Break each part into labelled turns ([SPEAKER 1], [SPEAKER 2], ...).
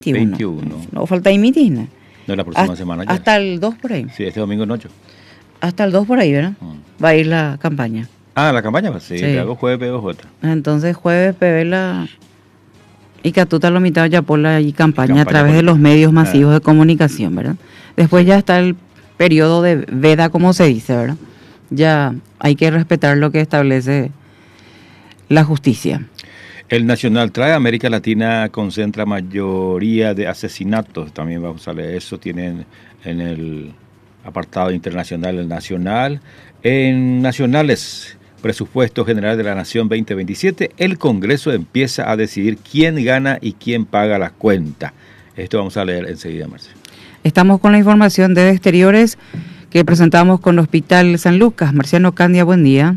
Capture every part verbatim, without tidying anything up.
[SPEAKER 1] veintiuno.
[SPEAKER 2] No falta ahí mitina.
[SPEAKER 1] No, la próxima
[SPEAKER 2] hasta,
[SPEAKER 1] semana ya.
[SPEAKER 2] Hasta el dos por ahí.
[SPEAKER 1] Sí, este domingo en ocho.
[SPEAKER 2] Hasta el dos por ahí, ¿verdad?
[SPEAKER 1] Mm.
[SPEAKER 2] Va a ir la campaña.
[SPEAKER 1] Ah, la campaña, sí,
[SPEAKER 2] Sí.
[SPEAKER 1] pego jueves, pego jota.
[SPEAKER 2] Entonces jueves pevela y catuta lo mitad ya por la y campaña,
[SPEAKER 1] Campaña
[SPEAKER 2] a través
[SPEAKER 1] política.
[SPEAKER 2] de los medios masivos
[SPEAKER 1] Ah.
[SPEAKER 2] de comunicación, ¿verdad? Después ya está el periodo de veda, como se dice, ¿verdad? Ya hay que respetar lo que establece la justicia.
[SPEAKER 1] El Nacional trae América Latina concentra mayoría de asesinatos. También vamos a leer eso. Tienen en el apartado internacional el Nacional. En Nacionales, Presupuesto General de la Nación veinte veintisiete, el Congreso empieza a decidir quién gana y quién paga la cuenta. Esto vamos a leer enseguida, Marcelo.
[SPEAKER 2] Estamos con la información de exteriores que presentamos con el Hospital San Lucas. Marciano Candia, buen día.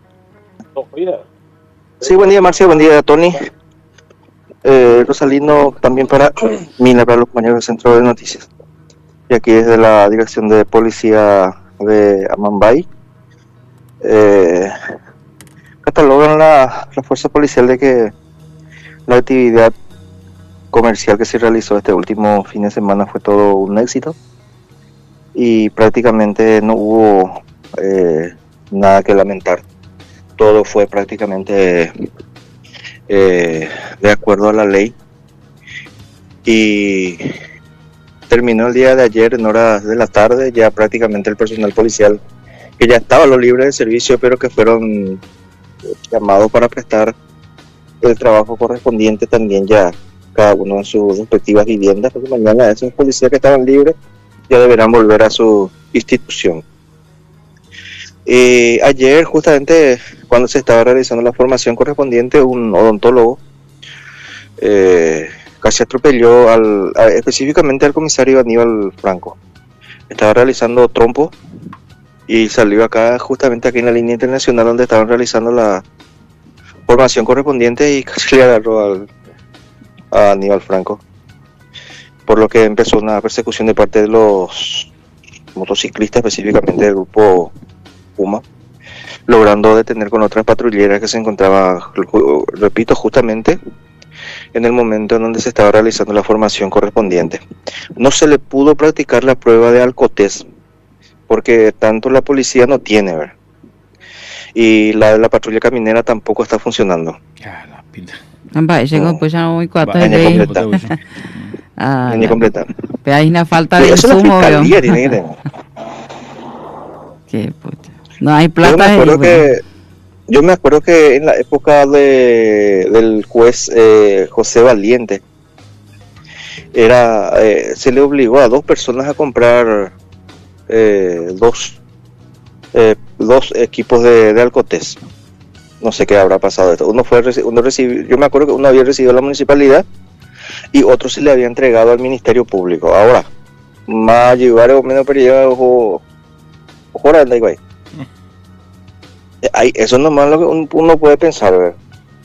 [SPEAKER 3] Sí, buen día, Marcia, buen día, Tony. Eh, Rosalino, también para Mina, para los compañeros del Centro de Noticias. Y aquí desde la Dirección de Policía de Amambay. Eh, catalogan la, la fuerza policial de que la actividad comercial que se realizó este último fin de semana fue todo un éxito y prácticamente no hubo eh, nada que lamentar. Todo fue prácticamente eh, de acuerdo a la ley y terminó el día de ayer en horas de la tarde. Ya prácticamente el personal policial que ya estaba a lo libre de servicio, pero que fueron llamados para prestar el trabajo correspondiente, también ya cada uno en sus respectivas viviendas, porque mañana esos policías que estaban libres ya deberán volver a su institución. Eh, ayer, justamente cuando se estaba realizando la formación correspondiente, un odontólogo eh, casi atropelló al, a, específicamente al comisario Aníbal Franco. Estaba realizando trompo y salió acá, justamente aquí en la línea internacional donde estaban realizando la formación correspondiente, y casi le agarró al, a Aníbal Franco, por lo que empezó una persecución de parte de los motociclistas, específicamente del grupo Puma, logrando detener con otras patrulleras que se encontraban, repito, justamente en el momento en donde se estaba realizando la formación correspondiente. No se le pudo practicar la prueba de alcotés, porque tanto la policía no tiene, ¿verdad? Y la de la patrulla caminera tampoco está funcionando.
[SPEAKER 1] Ah, la pinta.
[SPEAKER 2] Va, llegó pues ya muy cuatro
[SPEAKER 3] Va,
[SPEAKER 2] de
[SPEAKER 3] completa.
[SPEAKER 2] Ah,
[SPEAKER 3] Ni completa.
[SPEAKER 2] pero hay una falta
[SPEAKER 3] Sí,
[SPEAKER 2] de
[SPEAKER 3] eso la
[SPEAKER 2] insumo,
[SPEAKER 3] fiscalía
[SPEAKER 2] ¿veo?
[SPEAKER 3] tiene que tener.
[SPEAKER 2] Qué puta. No hay
[SPEAKER 3] Yo me
[SPEAKER 2] plata ahí,
[SPEAKER 3] acuerdo
[SPEAKER 2] bueno.
[SPEAKER 3] que yo me acuerdo que en la época de del juez eh, José Valiente era eh, se le obligó a dos personas a comprar eh, dos eh, dos equipos de, de alcotés. No sé qué habrá pasado esto. Uno fue uno recibió, yo me acuerdo que uno había recibido la municipalidad y otro se le había entregado al Ministerio Público. Ahora, más llevar o menos periodo ojo ojo anda igual. Ay, eso nomás lo que uno puede pensar, ¿verdad?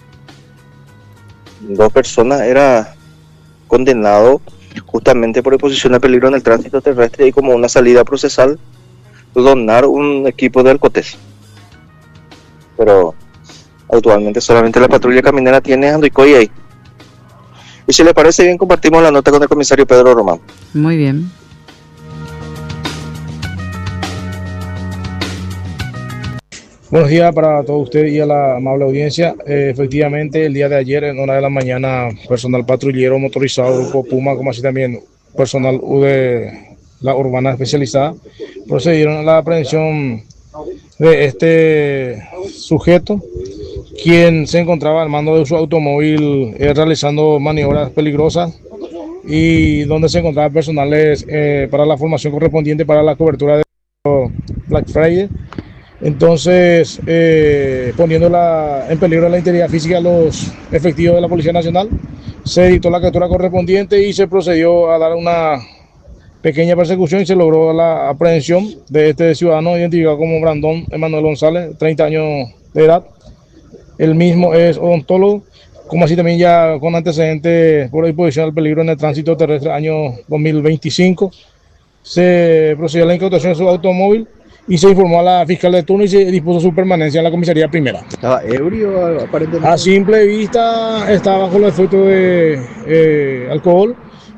[SPEAKER 3] Dos personas era condenado justamente por exposición a peligro en el tránsito terrestre y como una salida procesal donar un equipo de alcotés. Pero actualmente solamente la patrulla caminera tiene Andoicoy ahí. Y si le parece bien, compartimos la nota con el comisario Pedro Román.
[SPEAKER 2] Muy bien.
[SPEAKER 4] Buenos días para todos ustedes y a la amable audiencia. Eh, efectivamente, el día de ayer, en hora de la mañana, personal patrullero motorizado, Grupo Puma, como así también personal de la urbana especializada, procedieron a la aprehensión de este sujeto, quien se encontraba al mando de su automóvil eh, realizando maniobras peligrosas y donde se encontraban personales eh, para la formación correspondiente para la cobertura de Black Friday. Entonces, eh, poniendo la, en peligro la integridad física de los efectivos de la Policía Nacional, se dictó la captura correspondiente y se procedió a dar una pequeña persecución y se logró la aprehensión de este ciudadano identificado como Brandon Emanuel González, treinta años de edad. El mismo es odontólogo, como así también ya con antecedentes por exposición al peligro en el tránsito terrestre año dos mil veinticinco. Se procedió a la incautación de su automóvil y se informó a la fiscal de turno y se dispuso su permanencia en la comisaría primera.
[SPEAKER 5] ¿Estaba ebrio aparentemente?
[SPEAKER 4] A simple vista estaba bajo el efecto de eh, alcohol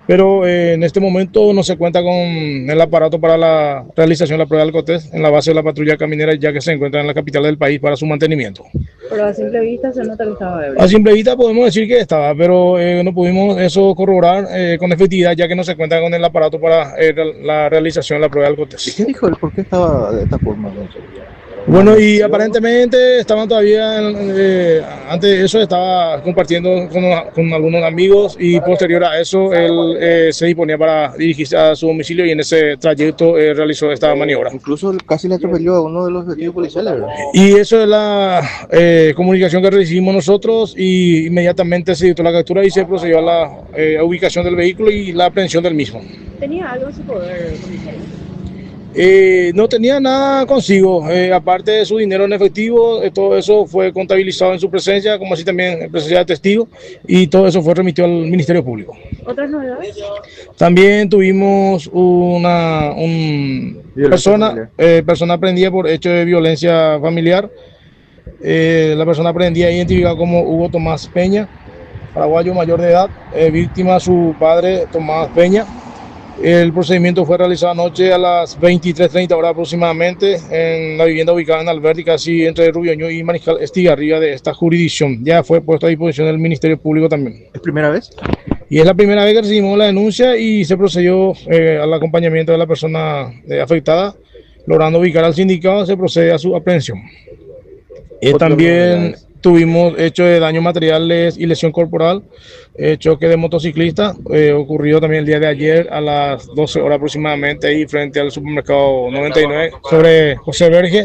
[SPEAKER 4] pero eh, en este momento no se cuenta con el aparato para la realización de la prueba del alcotest en la base de la patrulla caminera, ya que se encuentra en la capital del país para su mantenimiento.
[SPEAKER 5] Pero a simple vista se nota que estaba ebrio.
[SPEAKER 4] A simple vista podemos decir que estaba, pero eh, no pudimos eso corroborar eh, con efectividad, ya que no se cuenta con el aparato para eh, la realización de la prueba del alcotest.
[SPEAKER 3] ¿Qué dijo él? ¿Por qué estaba de esta forma?
[SPEAKER 4] Bueno, y aparentemente estaban todavía, eh, antes de eso estaba compartiendo con, con algunos amigos, y posterior a eso él eh, se disponía para dirigirse a su domicilio, y en ese trayecto eh, realizó esta maniobra.
[SPEAKER 3] Incluso casi le atropelló a uno de los efectivos policiales, ¿verdad?
[SPEAKER 4] Y eso es la eh, comunicación que recibimos nosotros, y inmediatamente se dictó la captura y se procedió a la eh, ubicación del vehículo y la aprehensión del mismo.
[SPEAKER 5] ¿Tenía algo en su poder, comisario?
[SPEAKER 4] Eh, no tenía nada consigo, eh, aparte de su dinero en efectivo, eh, todo eso fue contabilizado en su presencia, como así también en presencia de testigo, y todo eso fue remitido al Ministerio Público.
[SPEAKER 5] ¿Otras novedades?
[SPEAKER 4] También tuvimos una un persona, eh, persona aprehendida por hecho de violencia familiar. Eh, la persona aprehendida identificada como Hugo Tomás Peña, paraguayo mayor de edad, eh, víctima su padre Tomás Peña. El procedimiento fue realizado anoche a las veintitrés treinta horas aproximadamente en la vivienda ubicada en Alberti, casi entre Rubioño y Mariscal Estigarribia de esta jurisdicción. Ya fue puesto a disposición del Ministerio Público también.
[SPEAKER 3] ¿Es primera vez?
[SPEAKER 4] Y es la primera vez que recibimos la denuncia y se procedió eh, al acompañamiento de la persona eh, afectada, logrando ubicar al sindicado, se procede a su aprehensión. Eh, también tuvimos hechos de daños materiales y lesión corporal, eh, choque de motociclista, eh, ocurrido también el día de ayer a las doce horas aproximadamente, ahí frente al supermercado noventa y nueve, sobre José Verge.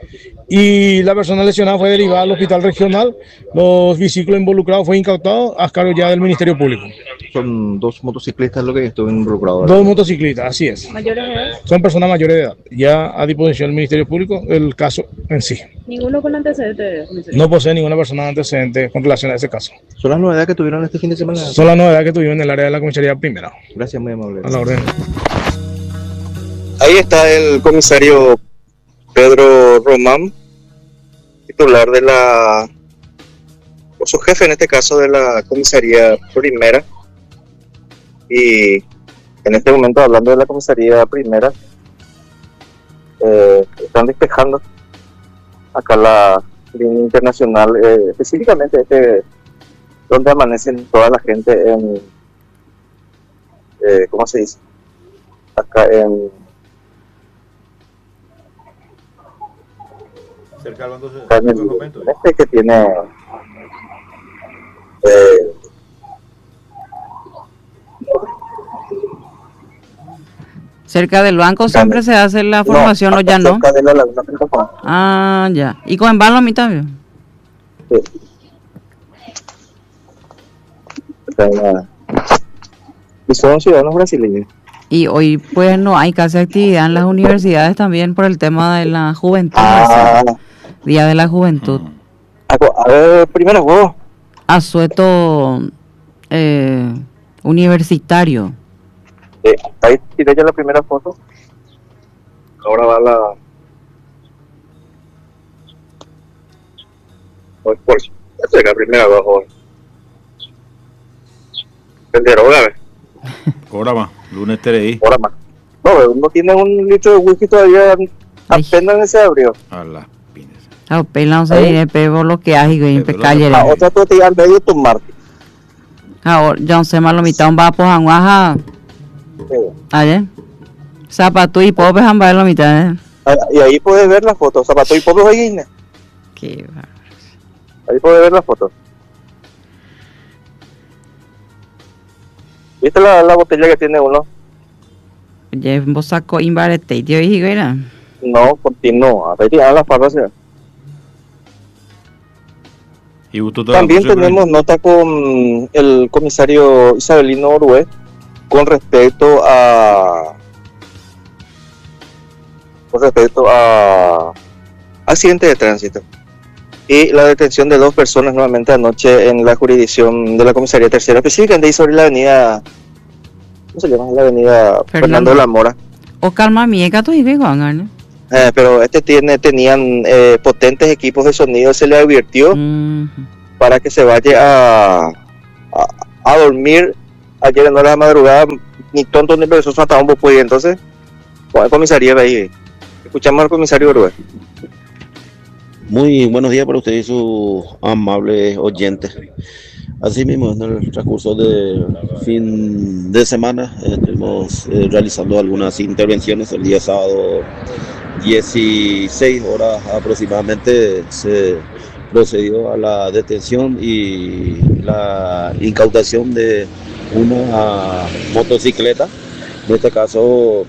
[SPEAKER 4] Y la persona lesionada fue derivada al hospital regional. Los vehículos involucrados fue incautado a cargo ya del Ministerio Público.
[SPEAKER 3] Son dos motociclistas los que estuvieron involucrados.
[SPEAKER 4] Dos motociclistas, así es.
[SPEAKER 5] ¿Mayores de edad?
[SPEAKER 4] Son personas mayores de edad. Ya a disposición del Ministerio Público el caso en sí.
[SPEAKER 5] ¿Ninguno con antecedentes, comisario?
[SPEAKER 4] No posee ninguna persona antecedente con relación a ese caso.
[SPEAKER 3] ¿Son las novedades que tuvieron este fin de semana?
[SPEAKER 4] Son las novedades que tuvieron en el área de la comisaría primera.
[SPEAKER 3] Gracias, muy amable.
[SPEAKER 4] A la orden.
[SPEAKER 3] Ahí está el comisario Pedro Román, titular de la, o su jefe en este caso, de la comisaría primera. Y en este momento, hablando de la comisaría primera, eh, están despejando acá la línea internacional, eh, específicamente este, donde amanecen toda la gente en, eh, ¿cómo se dice? Acá en
[SPEAKER 1] cerca del banco
[SPEAKER 3] en el, este que tiene eh,
[SPEAKER 2] cerca del banco siempre se hace la formación, no, o ya no.
[SPEAKER 3] De la laguna,
[SPEAKER 2] ah, ya. ¿Y con Embalo a mitad?
[SPEAKER 3] Sí. Y son ciudadanos brasileños.
[SPEAKER 2] Y hoy pues no hay casi actividad en las universidades también por el tema de la juventud.
[SPEAKER 3] Ah.
[SPEAKER 2] Día de la Juventud.
[SPEAKER 3] A, a ver, primero vos.
[SPEAKER 2] Asueto eh, universitario.
[SPEAKER 3] Eh, ahí tiré ya la primera foto. Ahora va la... Por, por, esta es la primera abajo. El de droga, ¿ves?
[SPEAKER 1] Ahora más, lunes T R I.
[SPEAKER 3] Ahora más. No, uno tiene un litro de whisky todavía apenas en ese abrió.
[SPEAKER 1] A las pines.
[SPEAKER 2] Ah, pela, se viene pego lo que hay, güey, impecable.
[SPEAKER 3] Ah, otra tortilla al medio tomarte.
[SPEAKER 2] Ahora, yo no sé más lo mitad un vapo janguaja. Ayer. Zapato y pobre jamba lo mitad, ¿eh?
[SPEAKER 3] Y ahí puedes ver las fotos. Zapato y pobre de Guinness.
[SPEAKER 2] Qué bárbaro.
[SPEAKER 3] Ahí puedes ver las fotos. ¿Viste la, la botella que tiene uno?
[SPEAKER 2] Ya vos sacó imbarete y tío higuera.
[SPEAKER 3] No, continúa. Ahí tiran las farmacias.
[SPEAKER 1] Y
[SPEAKER 3] también tenemos nota con el comisario Isabelino Orué con respecto a con respecto a accidentes de tránsito y la detención de dos personas nuevamente anoche en la jurisdicción de la comisaría tercera, específicamente ahí sobre la avenida, ¿cómo se llama? La avenida Fernando, Fernando de la Mora.
[SPEAKER 2] O calma miega tu y ¿no?
[SPEAKER 3] Eh, pero este tiene tenían eh, potentes equipos de sonido, se le advirtió mm. para que se vaya a, a, a dormir ayer en horas de madrugada, ni tontos ni perezosos estaban pues, y entonces, con el comisario ahí. Escuchamos al comisario Uruguay.
[SPEAKER 6] Muy buenos días para usted y sus amables oyentes. Asimismo, en el transcurso del fin de semana eh, estuvimos eh, realizando algunas intervenciones. El día sábado, dieciséis horas aproximadamente, se procedió a la detención y la incautación de una motocicleta. En este caso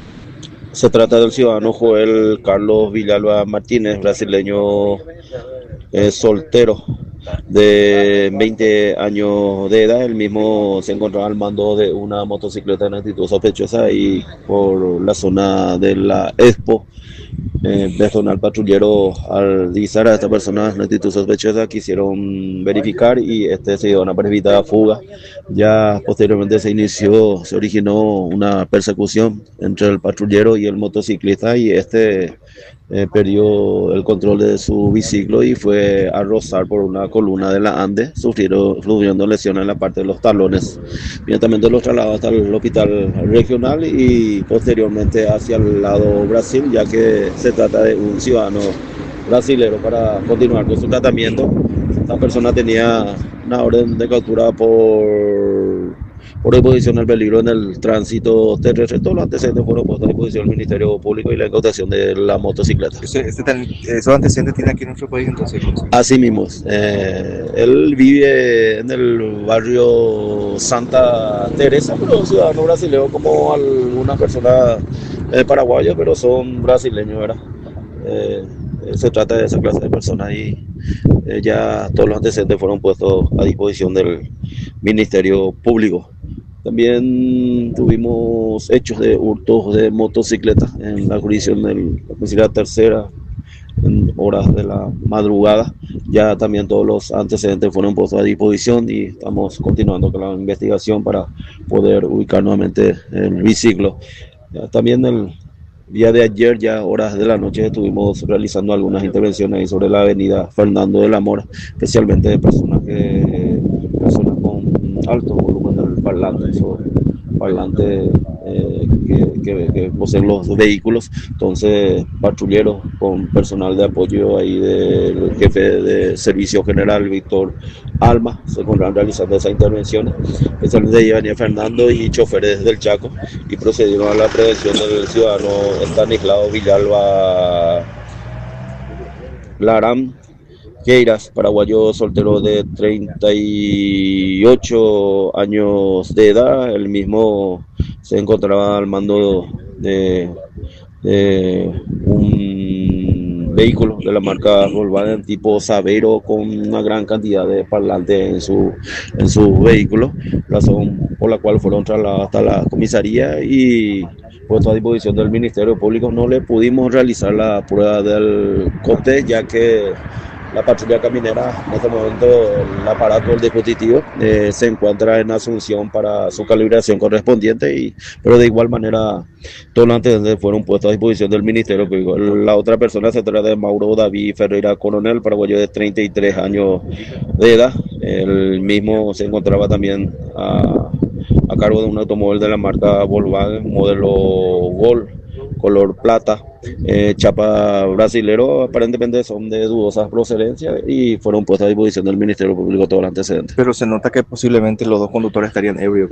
[SPEAKER 6] se trata del ciudadano Joel Carlos Villalba Martínez, brasileño eh, soltero de veinte años de edad. El mismo se encontraba al mando de una motocicleta en actitud sospechosa y por la zona de la Expo. Eh, personal patrullero, al divisar a esta persona en actitud sospechosa, quisieron verificar y este se dio una precipitada fuga. Ya posteriormente se inició, se originó una persecución entre el patrullero y el motociclista, y este eh, perdió el control de su biciclo y fue a rozar por una columna de la Ande, sufriendo, sufriendo lesiones en la parte de los talones. Inmediatamente los trasladó hasta el hospital regional y posteriormente hacia el lado Brasil, ya que se trata de un ciudadano brasilero, para continuar con su tratamiento. Esta persona tenía una orden de captura por, por exposición al peligro en el tránsito terrestre. Todos los antecedentes fueron puestos a disposición del Ministerio Público y la incautación de la motocicleta.
[SPEAKER 3] Ese, ese ten, ¿Esos antecedentes tiene aquí en nuestro país entonces?
[SPEAKER 6] Así mismo. Eh, él vive en el barrio Santa Teresa, pero ciudadano brasileño como algunas personas eh, paraguayas, pero son brasileños, ¿verdad? Eh, se trata de esa clase de personas y eh, ya todos los antecedentes fueron puestos a disposición del Ministerio Público. También tuvimos hechos de hurtos de motocicletas en la jurisdicción de la Comisaría Tercera en horas de la madrugada. Ya también todos los antecedentes fueron puestos a disposición y estamos continuando con la investigación para poder ubicar nuevamente el biciclo. Ya también el día de ayer, ya horas de la noche, estuvimos realizando algunas intervenciones ahí sobre la avenida Fernando de la Mora, especialmente de personas que personas con alto volumen del parlante, esos parlantes eh, que, que, que poseen los vehículos. Entonces, patrulleros con personal de apoyo ahí del jefe de servicio general, Víctor Alma, se encontraron realizando esas intervenciones, especialmente de Ivania Fernando y choferes del Chaco, y procedieron a la prevención del ciudadano Estanislao Villalba Laram Queiras, paraguayo soltero de treinta y ocho años de edad. El mismo se encontraba al mando de, de un vehículo de la marca Volkswagen tipo Saveiro con una gran cantidad de parlantes en su, en su vehículo, razón por la cual fueron trasladados hasta la comisaría y puesto a disposición del Ministerio Público. No le pudimos realizar la prueba del cote, ya que la patrulla caminera, en este momento el aparato, el dispositivo, eh, se encuentra en Asunción para su calibración correspondiente, y, pero de igual manera todos los antecedentes fueron puestos a disposición del Ministerio Público. La otra persona se trata de Mauro David Ferreira Coronel, paraguayo de treinta y tres años de edad. El mismo se encontraba también a, a cargo de un automóvil de la marca Volkswagen, modelo Gol, color plata, eh, chapa brasilero. Aparentemente son de dudosa procedencia y fueron puestas a disposición del Ministerio Público todos los antecedentes.
[SPEAKER 3] Pero se nota que posiblemente los dos conductores estarían ebrios.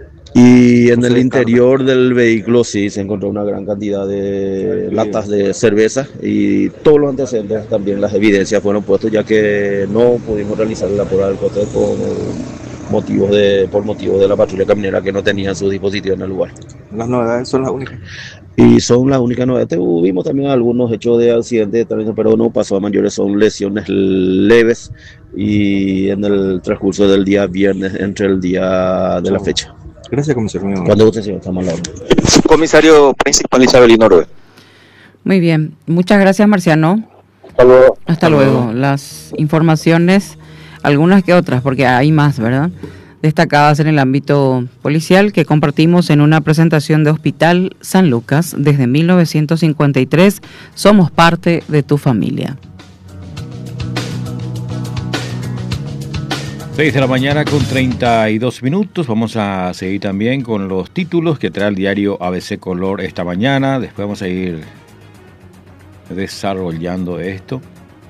[SPEAKER 6] Y en el interior del vehículo sí se encontró una gran cantidad de latas de cerveza, y todos los antecedentes, también las evidencias fueron puestos, ya que no pudimos realizar la prueba del cote por motivos de por motivos de la patrulla caminera, que no tenían su dispositivo en el lugar.
[SPEAKER 3] Las novedades son las únicas.
[SPEAKER 6] Y son las únicas novedades. Tuvimos también algunos hechos de accidentes, pero no pasó a mayores, son lesiones leves, y en el transcurso del día viernes, entre el día de la fecha.
[SPEAKER 3] Gracias, comisario.
[SPEAKER 6] Cuando usted se está mal.
[SPEAKER 3] Comisario principal Isabelino Orbe.
[SPEAKER 2] Muy bien, muchas gracias, Marciano.
[SPEAKER 3] Hasta luego.
[SPEAKER 2] Hasta luego. Las informaciones, algunas que otras, porque hay más, ¿verdad?, destacadas en el ámbito policial, que compartimos en una presentación de Hospital San Lucas. Desde mil novecientos cincuenta y tres somos parte de tu familia.
[SPEAKER 1] seis de la mañana con treinta y dos minutos. Vamos a seguir también con los títulos que trae el diario A B C Color esta mañana. Después vamos a ir desarrollando esto.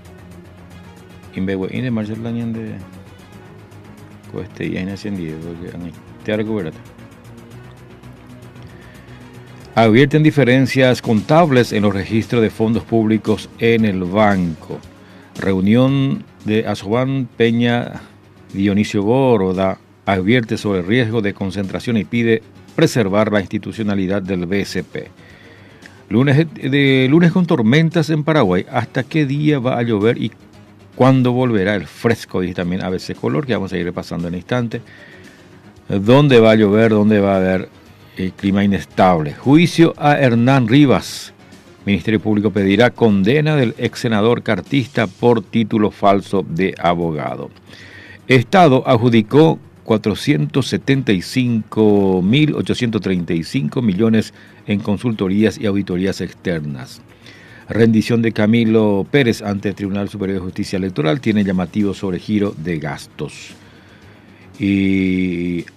[SPEAKER 1] Inbe Marcel Lañán de Cueste y Inascendido. Te recuperate. Advierten diferencias contables en los registros de fondos públicos en el banco. Reunión de Asobán Peña. Dionisio Goroda advierte sobre el riesgo de concentración y pide preservar la institucionalidad del B C P. Lunes, de lunes con tormentas en Paraguay. ¿Hasta qué día va a llover y cuándo volverá el fresco? Dice también A B C Color, que vamos a ir repasando en instante. ¿Dónde va a llover? ¿Dónde va a haber el clima inestable? Juicio a Hernán Rivas. Ministerio Público pedirá condena del ex senador cartista por título falso de abogado. Estado adjudicó cuatrocientos setenta y cinco mil ochocientos treinta y cinco millones en consultorías y auditorías externas. Rendición de Camilo Pérez ante el Tribunal Superior de Justicia Electoral tiene llamativo sobre giro de gastos. Y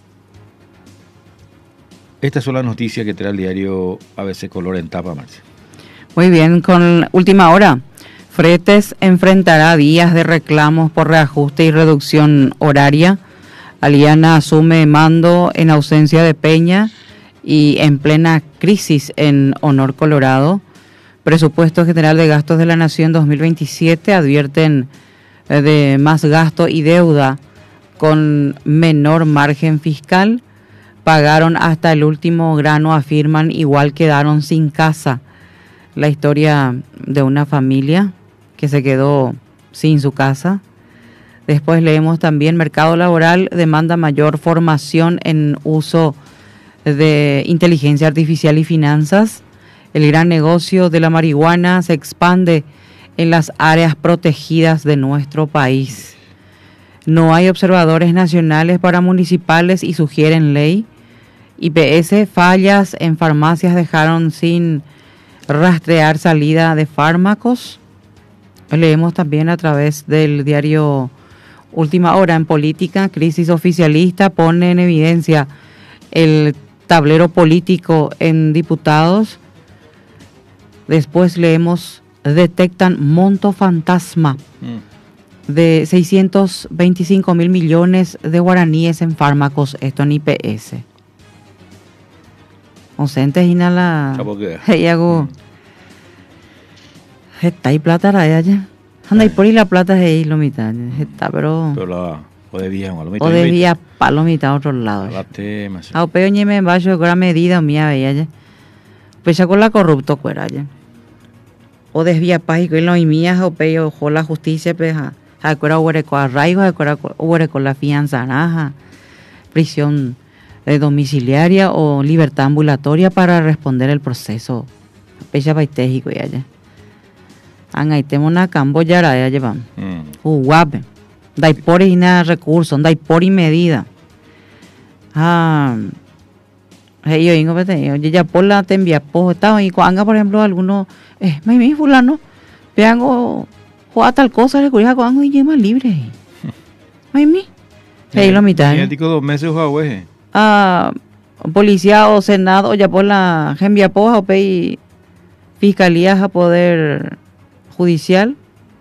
[SPEAKER 1] estas son las noticias que trae el diario A B C Color en tapa, Marcia.
[SPEAKER 2] Muy bien, con última hora. Fretes enfrentará días de reclamos por reajuste y reducción horaria. Aliana asume mando en ausencia de Peña y en plena crisis en Honor Colorado. Presupuesto General de Gastos de la Nación dos mil veintisiete advierten de más gasto y deuda con menor margen fiscal. Pagaron hasta el último grano, afirman, igual quedaron sin casa. La historia de una familia que se quedó sin su casa. Después leemos también mercado laboral demanda mayor formación en uso de inteligencia artificial y finanzas. El gran negocio de la marihuana se expande en las áreas protegidas de nuestro país. No hay observadores nacionales para municipales y sugieren ley. I P S, fallas en farmacias dejaron sin rastrear salida de fármacos. Leemos también a través del diario Última Hora en política, crisis oficialista pone en evidencia el tablero político en diputados. Después leemos, detectan monto fantasma mm. de seiscientos veinticinco mil millones de guaraníes en fármacos, esto en I P S. Ocentes y nada. Hey, hago. Está ahí plata la allá. Anda y por ahí la plata es ahí lo mitad. Está, pero.
[SPEAKER 1] Pero la. O debía, o lo mitad.
[SPEAKER 2] O debía para lo mitad a otro lado. La tema. Ah, pero ni me bajo con la medida mía veía ya. Pues ya con la corrupto fuera ya. O desvía paz y con la mía o peyo ojo la justicia pues a acuerdo huere con arraigo, acuerdo huere con la fianza naja. Prisión de domiciliaria o libertad ambulatoria para responder el proceso. Pecha baitéjico ya ya. Angai temos na Camboya ya llevan. Uguape. Dai por y nada recursos, dai por y medida. Ah. Hey, yo ingo pete, yo ya por la te envía po, estaba y cuanga por ejemplo alguno, eh, mai mi fulano, peango juega tal cosa, le curija cuando y más libre. Mai mi. Hey, lo mitad.
[SPEAKER 1] Y tico dos meses juega.
[SPEAKER 2] Ah, policía o senado ya por la envía po o pei fiscalía a poder judicial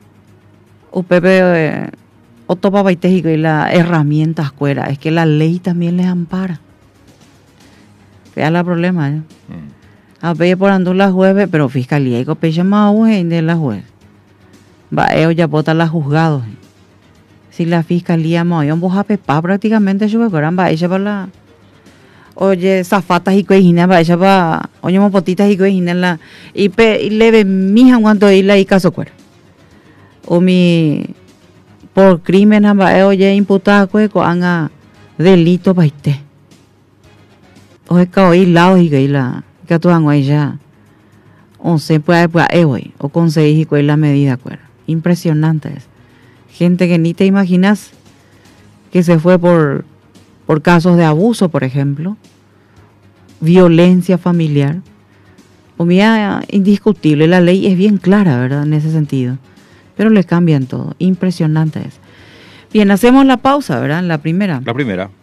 [SPEAKER 2] o pepe eh, o topa baitéjico y las herramientas fuera, es que la ley también les ampara. Vea la problema, ¿eh? Mm. A pedir por andar la jueves, pero fiscalía y copecha más de la juez. Va, ellos ya votan los juzgados. Si la fiscalía me oye, vos a pepar prácticamente, yo me va ella para la. Oye, zafatas y coejina, va ella para. Oye, mopotitas y coejina la. Y, pe, y le ve mija en cuanto a irla y caso cuero. O mi. Por crimen, va, oye, imputada cueco, haga delito para usted. Oye, caoí lados y que la. Que tú hago ella. Once puede, puede, eh, güey. O conseguís y cuál la medida, cuero. Impresionante es. Gente que ni te imaginas que se fue por, por casos de abuso, por ejemplo, violencia familiar. O mira, indiscutible, la ley es bien clara, ¿verdad? En ese sentido. Pero le cambian todo. Impresionante es. Bien, hacemos la pausa, ¿verdad? La primera.
[SPEAKER 1] La primera.